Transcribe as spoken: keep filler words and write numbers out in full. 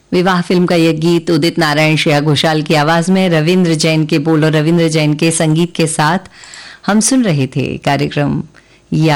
विवाह फिल्म का यह गीत उदित नारायण श्रेया घोषाल की आवाज में रविंद्र जैन के बोल और रविंद्र जैन के संगीत के साथ हम सुन रहे थे कार्यक्रम या